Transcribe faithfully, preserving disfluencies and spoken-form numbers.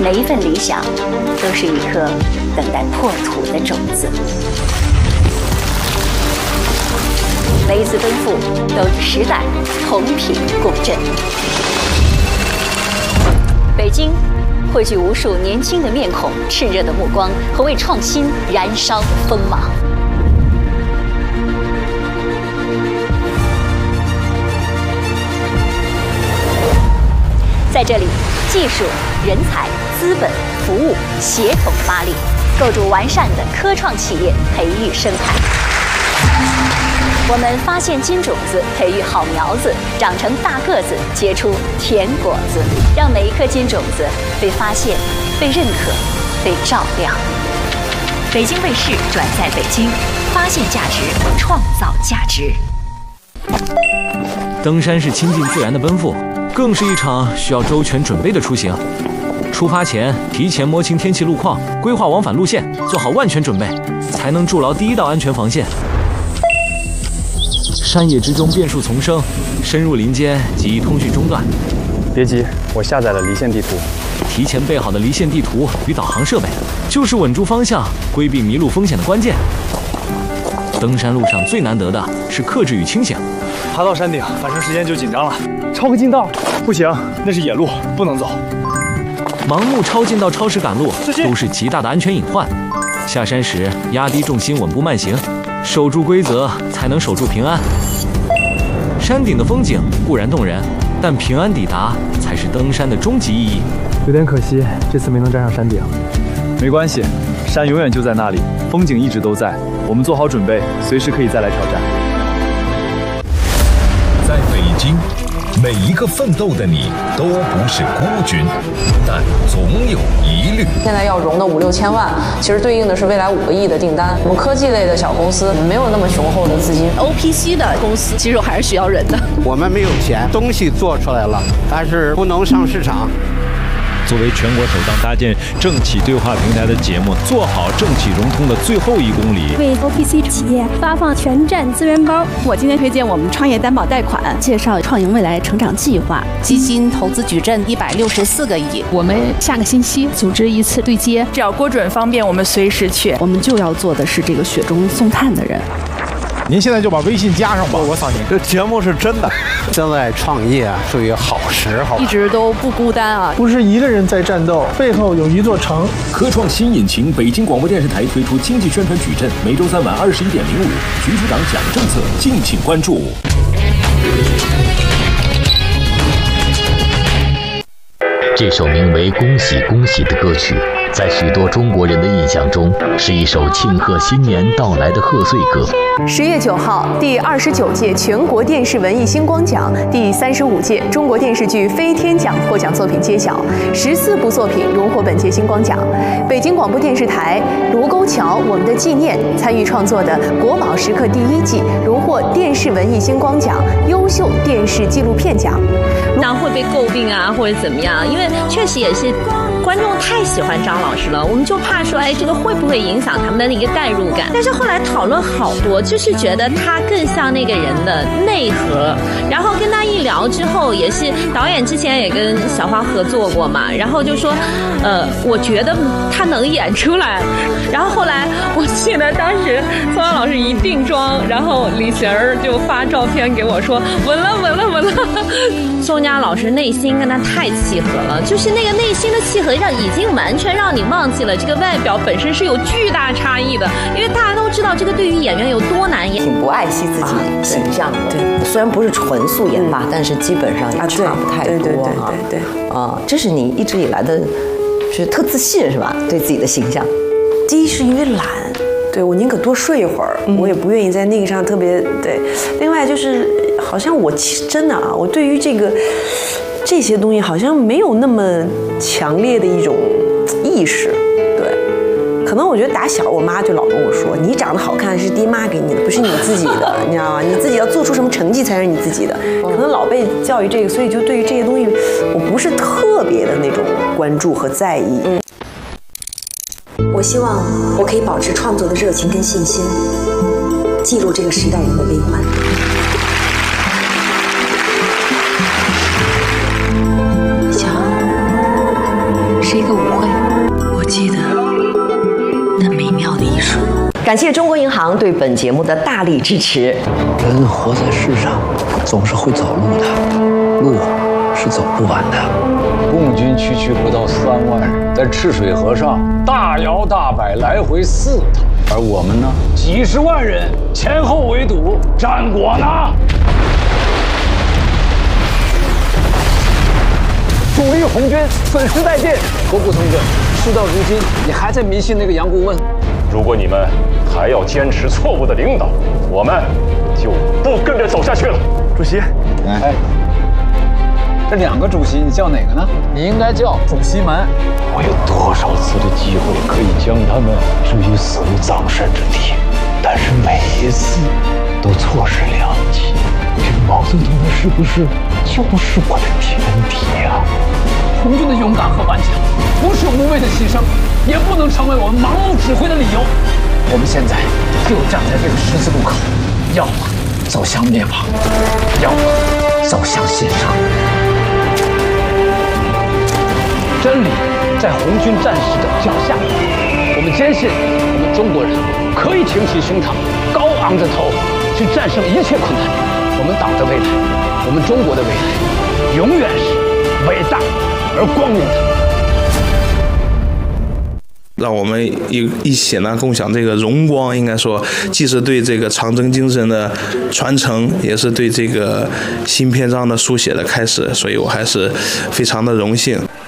每一份理想都是一颗等待破土的种子。每一次奔赴都与时代同频共振。北京汇聚无数年轻的面孔、炽热的目光和为创新燃烧的锋芒。在这里，技术、人才、资本、服务协同发力，构筑完善的科创企业培育生态。我们发现金种子，培育好苗子，长成大个子，结出甜果子，让每一颗金种子被发现、被认可、被照亮。北京卫视转在北京，发现价值，创造价值。 登山是亲近自然的奔赴，更是一场需要周全准备的出行。出发前，提前摸清天气路况，规划往返路线，做好万全准备，才能筑牢第一道安全防线。山野之中变数丛生，深入林间极易通讯中断。 别急，我下载了离线地图。 提前备好的离线地图与导航设备，就是稳住方向、规避迷路风险的关键。登山路上最难得的是克制与清醒。 爬到山顶，反正时间就紧张了。超个近道，不行，那是野路，不能走。 盲目超近道、超时赶路，都是极大的安全隐患。下山时压低重心，稳步慢行，守住规则，才能守住平安。山顶的风景固然动人，但平安抵达才是登山的终极意义。 有点可惜，这次没能站上山顶。没关系，山永远就在那里，风景一直都在。我们做好准备，随时可以再来挑战。 在北京，每一个奋斗的你都不是孤军，但总有疑虑。 现在要融的五六千万，其实对应的是未来五个亿的订单。我们科技类的小公司没有那么雄厚的资金 ，O P C 的公司其实还是需要人的。 我们没有钱，东西做出来了，但是不能上市场。 作为全国首档搭建政企对话平台的节目，做好政企融通的最后一公里， 为 O P C 企业发放全站资源包。 我今天推荐我们创业担保贷款， 介绍创盈未来成长计划，基金投资矩阵一百六十四个亿。 我们下个星期组织一次对接， 只要郭准方便，我们随时去。 我们就要做的是这个雪中送炭的人。 您现在就把微信加上吧， 我扫您。 这节目是真的。 现在创业属于好时候， 一直都不孤单啊， 不是一个人在战斗，背后有一座城。 科创新引擎，北京广播电视台推出经济宣传矩阵，每周三晚二十一点零五，局处长讲政策，敬请关注。 这首名为《恭喜恭喜》的歌曲，在许多中国人的印象中，是一首庆贺新年到来的贺岁歌。 十月九号，第二十九届全国电视文艺星光奖、第三十五届中国电视剧飞天奖获奖作品揭晓，十四部作品荣获本届星光奖。北京广播电视台《卢沟桥我们的纪念》参与创作的《国宝时刻》第一季荣获电视文艺星光奖优秀电视纪录片奖。 那会被诟病啊，或者怎么样？因为确实也是观众太喜欢张老师了，我们就怕说，哎，这个会不会影响他们的那个代入感？但是后来讨论好多，就是觉得他更像那个人的内核。然后跟他一聊之后，也是导演之前也跟小花合作过嘛，然后就说，呃，我觉得他能演出来。然后后来我记得当时宋阳老师一定妆，然后李贤儿就发照片给我说，稳了稳了稳了。宋佳老师内心跟他太契合了，就是那个内心的契合让已经完全让你忘记了这个外表本身是有巨大差异的，因为大家都知道这个对于演员有多难演。 挺不爱惜自己形象的，对，虽然不是纯素颜吧，但是基本上也差不太多哈。对对对，啊，这是你一直以来的，就是特自信是吧？对自己的形象。 第一是因为懒，对我宁可多睡一会儿，嗯、我也不愿意在那个上特别对。另外就是，好像我其实真的啊，我对于这个这些东西好像没有那么强烈的一种意识。对，可能我觉得打小我妈就老跟我说，你长得好看是爹妈给你的，不是你自己的，你知道吗？你自己要做出什么成绩才是你自己的。可能老被教育这个，所以就对于这些东西，我不是特别的那种关注和在意。嗯。 我希望我可以保持创作的热情跟信心，记录这个时代人的悲欢。 小是一个舞会。 感谢中国银行对本节目的大力支持。 人活在世上，总是会走路的，路是走不完的。 共军区区不到三万人，在赤水河上大摇大摆来回四趟，而我们呢，几十万人前后围堵，战果呢？主力红军损失殆尽。国父同志，事到如今，你还在迷信那个杨顾问？ 如果你们还要坚持错误的领导，我们就不跟着走下去了。 主席， 哎，这两个主席，你叫哪个呢？你应该叫主席们。 我有多少次的机会可以将他们置于死无葬身之地，但是每一次都错失良机。这个毛泽东他是不是就是我的天敌呀？ 红军的勇敢和顽强，不是无谓的牺牲，也不能成为我们盲目指挥的理由。我们现在就站在这个十字路口，要么走向灭亡，要么走向新生。真理在红军战士的脚下，我们坚信，我们中国人可以挺起胸膛，高昂着头，去战胜一切困难。我们党的未来，我们中国的未来，永远是伟大而光明的。 让我们一一起呢共享这个荣光，应该说既是对这个长征精神的传承，也是对这个新篇章的书写的开始，所以我还是非常的荣幸。